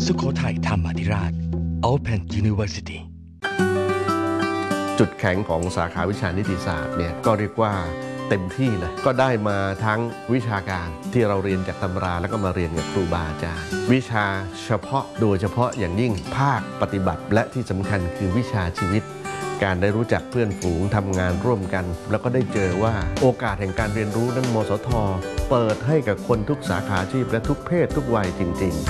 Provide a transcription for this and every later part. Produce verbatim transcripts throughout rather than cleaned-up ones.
สุโขทัยธรรมาธิราช Open University จุดแข็งของสาขาวิชานิติศาสตร์เนี่ยก็เรียกว่าเต็มที่เลยก็ได้มาทั้งวิชาการที่เราเรียนจากตำราแล้วก็มาเรียนกับครูบาอาจารย์วิชาเฉพาะโดยเฉพาะอย่างยิ่งภาคปฏิบัติและที่สำคัญคือวิชาชีวิตการได้รู้จักเพื่อนฝูงทำงานร่วมกันแล้วก็ได้เจอว่าโอกาสแห่งการเรียนรู้นั้นมสท.เปิดให้กับคนทุกสาขาอาชีพและทุกเพศทุกวัยจริง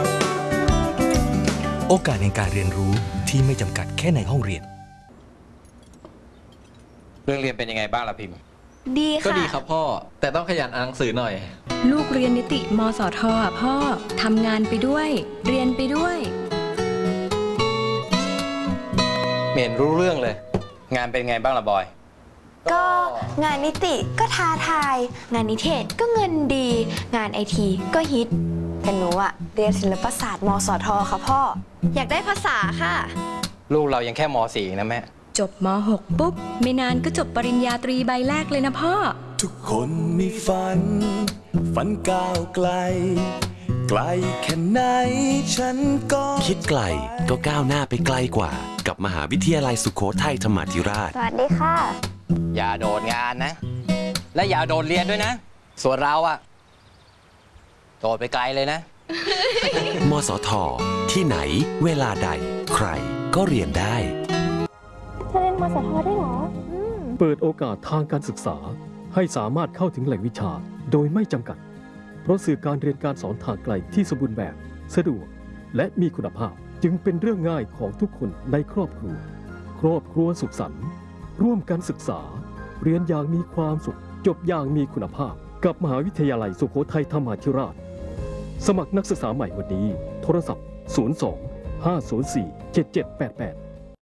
ๆโอกาสแห่งการเรียนรู้ที่ไม่จำกัดแค่ในห้องเรียนเรื่องเรียนเป็นยังไงบ้างล่ะพิมพ์ดีค่ะก็ดีครับพ่อแต่ต้องขยันอ่านหนังสือหน่อยลูกเรียนนิติมสท.อ่ะพ่อทำงานไปด้วยเรียนไปด้วยไม่เห็นรู้เรื่องเลยงานเป็นไงบ้างล่ะบอยก็งานนิติก็ท้าทายงานนิเทศก็เงินดีงานไอทีก็ฮิตแต่หนูอะเรียนศิลปศาสตร์มสท.ค่ะพ่ออยากได้ภาษาค่ะลูกเรายังแค่ม สี่นะแม่จบม หก ปุ๊บไม่นานก็จบปริญญาตรีใบแรกเลยนะพ่อทุกคนมีฝันฝันก้าวไกลไกลแค่ไหนฉันก็คิดไกลก็ก้าวหน้าไปไกลกว่ากับมหาวิทยาลัยสุโขทัยธรรมาธิราชสวัสดีค่ะอย่าโดดงานนะและอย่าโดดเรียนด้วยนะส่วนเราอะโดดไปไกลเลยนะมสท.ที่ไหนเวลาใดใครก็เรียนได้จะเรียนมสท.ได้หรอเปิดโอกาสทางการศึกษาให้สามารถเข้าถึงแหล่งวิชาโดยไม่จำกัดเพราะสื่อการเรียนการสอนทางไกลที่สมบูรณ์แบบสะดวกและมีคุณภาพจึงเป็นเรื่องง่ายของทุกคนในครอบครัวครอบครัวสุขสันต์ร่วมกันศึกษาเรียนอย่างมีความสุขจบอย่างมีคุณภาพกับมหาวิทยาลัยสุโขทัยธรรมาธิราชสมัครนักศึกษาใหม่วันนี้โทรศัพท์ศูนย์ สอง ห้า ศูนย์ สี่ เจ็ด เจ็ด แปด แปด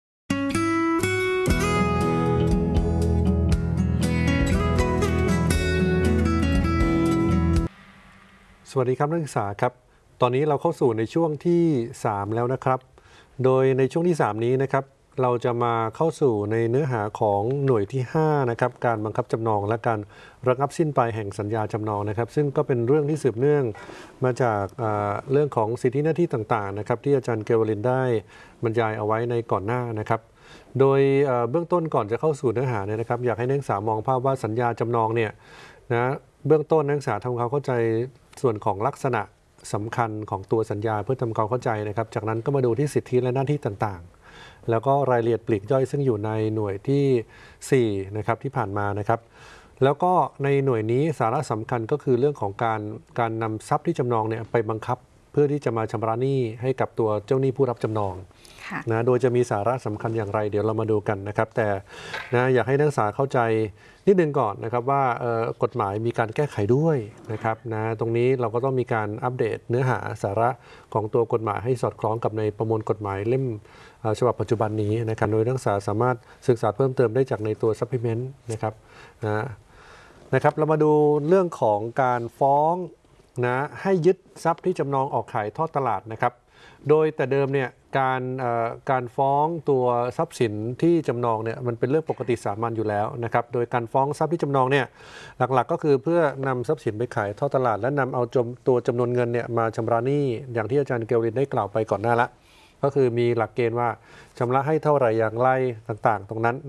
สวัสดีครับนักศึกษาครับตอนนี้เราเข้าสู่ในช่วงที่สามแล้วนะครับโดยในช่วงที่สามนี้นะครับเราจะมาเข้าสู่ในเนื้อหาของหน่วยที่ห้านะครับการบังคับจำนองและการระงับสิ้นไปแห่งสัญญาจำนองนะครับซึ่งก็เป็นเรื่องที่สืบเนื่องมาจากเรื่องของสิทธิหน้าที่ต่างๆนะครับที่อาจารย์เกวลินได้บรรยายเอาไว้ในก่อนหน้านะครับโดยเบื้องต้นก่อนจะเข้าสู่เนื้อหาเนี่ยนะครับอยากให้นักศึกษามองภาพว่าสัญญาจำนองเนี่ยนะเบื้องต้นนักศึกษาทำความเข้าใจส่วนของลักษณะสำคัญของตัวสัญญาเพื่อทำความเข้าใจนะครับจากนั้นก็มาดูที่สิทธิและหน้าที่ต่างๆแล้วก็รายละเอียดปลีกย่อยซึ่งอยู่ในหน่วยที่สี่นะครับที่ผ่านมานะครับแล้วก็ในหน่วยนี้สาระสำคัญก็คือเรื่องของการการนำทรัพย์ที่จำนองเนี่ยไปบังคับเพื่อที่จะมาชำระหนี้ให้กับตัวเจ้าหนี้ผู้รับจำนองนะโดยจะมีสาระสำคัญอย่างไรเดี๋ยวเรามาดูกันนะครับแต่นะอยากให้นักศึกษาเข้าใจนิดนึงก่อนนะครับว่ากฎหมายมีการแก้ไขด้วยนะครับนะตรงนี้เราก็ต้องมีการอัปเดตเนื้อหาสาระของตัวกฎหมายให้สอดคล้องกับในประมวลกฎหมายเล่มฉบับปัจจุบันนี้นะครับโดยนักศึกษาสามารถศึกษาเพิ่มเติมได้จากในตัว supplement นะครับนะนะครับเรามาดูเรื่องของการฟ้องนะให้ยึดทรัพย์ที่จำนองออกขายทอดตลาดนะครับโดยแต่เดิมเนี่ยการการฟ้องตัวทรัพย์สินที่จำนองเนี่ยมันเป็นเรื่องปกติสามัญอยู่แล้วนะครับโดยการฟ้องทรัพย์ที่จำนองเนี่ยหลักๆก็คือเพื่อนำทรัพย์สินไปขายทอดตลาดและนำเอาตัวจำนวนเงินเนี่ยมาชำระหนี้อย่างที่อาจารย์เกลลินได้กล่าวไปก่อนหน้าละก็คือมีหลักเกณฑ์ว่าชำระให้เท่าไหร่อย่างไรต่างๆตรงนั้น